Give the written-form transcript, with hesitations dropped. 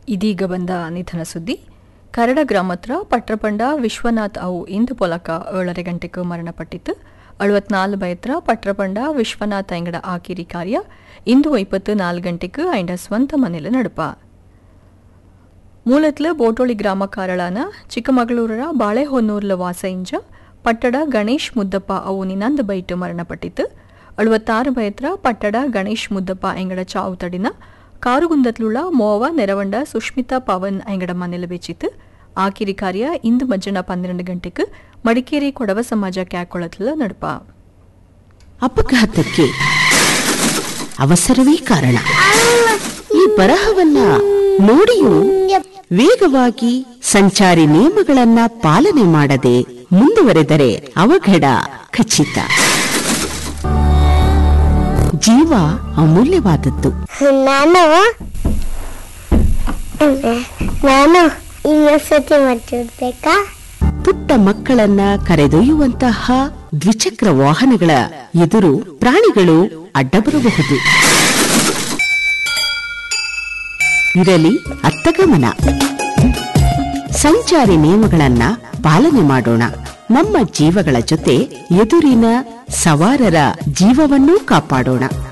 ಇದೀಗ ಬಂದ ನಿಧನ ಸುದ್ದಿ. ಕರಡ ಗ್ರಾಮತ್ರ ಪಟ್ರಪಂಡ ವಿಶ್ವನಾಥ್ ಅವು ಇಂದು ಪೊಲಕ 7 ಗಂಟೆಗೆ ಮರಣಪಟ್ಟಿತು. 64 ಬಯತ್ರ ಪಟ್ರಪಂಡ ವಿಶ್ವನಾಥ್ ಎಂಗಡ ಆಕಿರಿ ಕಾರ್ಯ ಇಂದು 24 ಗಂಟೆಗೆ ಐಂಡ ಸ್ವಂತ ಮನೆಯಲ್ಲಿ ನಡುಪ. ಮೂಲತ್ಲ ಬೋಟೋಳಿ ಗ್ರಾಮ ಕಾರಳಾನ ಚಿಕ್ಕಮಗಳೂರರ ಬಾಳೆಹೊನ್ನೂರ್ಲ ವಾಸ ಇಂಜ ಪಟ್ಟಡ ಗಣೇಶ್ ಮುದ್ದಪ್ಪ ಅವು ನಿನಂದ ಬೈಟ್ ಮರಣಪಟ್ಟಿತು. 66 ಬಯತ್ರ ಪಟ್ಟಡ ಗಣೇಶ್ ಮುದ್ದಪ್ಪ ಎಂಗಡ ಚಾವು ತಡಿನ ಕಾರುಗುಂದತ್ಲುಳ್ಳ ಮೋವ ನೆರವಂಡ ಸುಷ್ಮಿತಾ ಪವನ್ ಎಂಗಡ ಮನೆಲ ಬೆಚ್ಚಿತು. ಆಕಿರಿ ಕಾರ್ಯ ಇಂದು ಮಧ್ಯಾಹ್ನ 12 ಗಂಟೆಗೆ ಮಡಿಕೇರಿ ಕೊಡವ ಸಮಾಜ ಕ್ಯಾಕೊಳತ್ಲ ನಡುಪ. ಅಪಘಾತಕ್ಕೆ ಅವಸರವೇ ಕಾರಣ. ಈ ಬರಹವನ್ನ ನೋಡಿಯೂ ವೇಗವಾಗಿ ಸಂಚಾರಿ ನಿಯಮಗಳನ್ನ ಪಾಲನೆ ಮಾಡದೆ ಮುಂದುವರೆದರೆ ಅವಘಡ ಖಚಿತ. ಜೀವ ಅಮೂಲ್ಯವಾದದ್ದು. ನಾನು ಇನ್ನೊಂದ್ಸತಿ ಮಾತಾಡ್ಬೇಕಾ? ಪುಟ್ಟ ಮಕ್ಕಳನ್ನ ಕರೆದೊಯ್ಯುವಂತಹ ದ್ವಿಚಕ್ರ ವಾಹನಗಳ ಎದುರು ಪ್ರಾಣಿಗಳು ಅಡ್ಡ ಬರಬಹುದು. ಇರಲಿ ಅತ್ತಗಮನ. ಸಂಚಾರಿ ನಿಯಮಗಳನ್ನ ಪಾಲನೆ ಮಾಡೋಣ. ನಮ್ಮ ಜೀವಗಳ ಜೊತೆ ಎದುರಿನ ಸವಾರರ ಜೀವವನ್ನೂ ಕಾಪಾಡೋಣ.